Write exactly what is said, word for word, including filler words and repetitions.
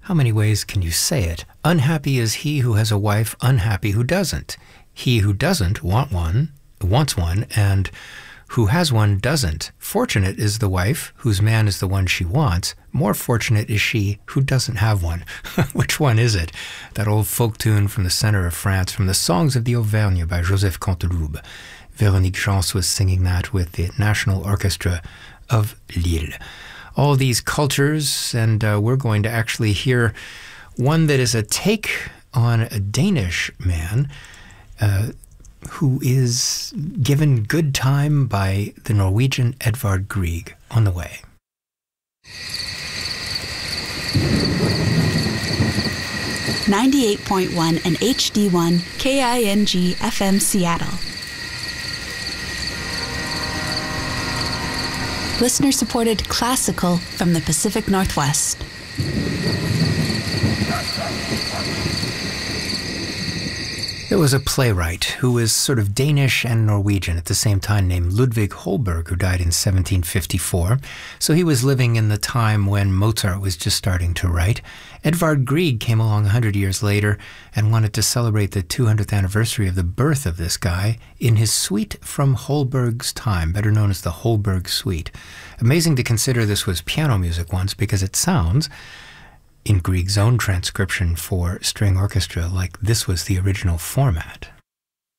How many ways can you say it? Unhappy is he who has a wife, unhappy who doesn't. He who doesn't want one, wants one, and who has one doesn't. Fortunate is the wife whose man is the one she wants. More fortunate is she who doesn't have one. Which one is it? That old folk tune from the center of France, from the Songs of the Auvergne by Joseph Canteloube. Véronique Gens was singing that with the National Orchestra of Lille. All these cultures, and uh, we're going to actually hear one that is a take on a Danish man uh, who is given good time by the Norwegian Edvard Grieg. On the way. ninety-eight point one and H D one K I N G F M Seattle. Listener-supported classical from the Pacific Northwest. There was a playwright who was sort of Danish and Norwegian at the same time named Ludvig Holberg, who died in seventeen fifty-four. So he was living in the time when Mozart was just starting to write. Edvard Grieg came along one hundred years later and wanted to celebrate the two hundredth anniversary of the birth of this guy in his suite from Holberg's time, better known as the Holberg Suite. Amazing to consider this was piano music once, because it sounds, in Grieg's own transcription for string orchestra, like this was the original format.